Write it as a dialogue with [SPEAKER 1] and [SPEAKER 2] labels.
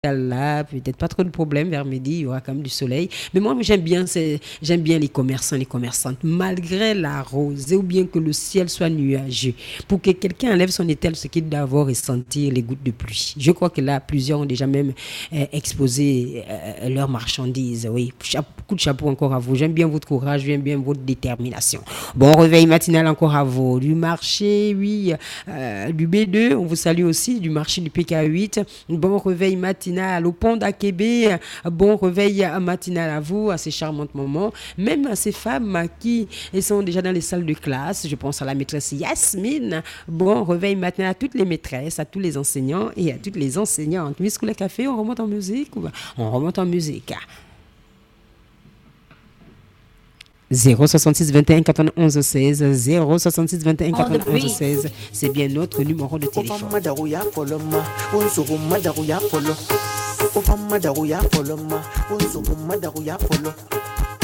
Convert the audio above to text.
[SPEAKER 1] là, peut-être pas trop de problèmes vers midi, il y aura quand même du soleil. Mais moi, j'aime bien les commerçants, les commerçantes, malgré la rosée ou bien que le ciel soit nuageux. Pour que quelqu'un enlève son étel, ce qu'il doit avoir et sentir les gouttes de pluie. Je crois que là, plusieurs ont déjà même exposé leurs marchandises. Oui, coup de chapeau encore à vous. J'aime bien votre courage, j'aime bien votre détermination. Bon réveil matinal encore à vous. Du marché, oui, du B2, on vous salue aussi, du marché du PK8. Bon réveil matinal au pont d'Akébé. Bon réveil matinal à vous, à ces charmantes moments. Même à ces femmes qui sont déjà dans les salles de classe. Je pense à la maîtresse Yasmine. Bon réveil matinal à toutes les maîtresses, à tous les enseignants et à toutes les enseignantes. Miss Koula Café, on remonte en musique ou on remonte en musique? 066 21 91 16 066 21 91 16, c'est bien notre numéro de téléphone.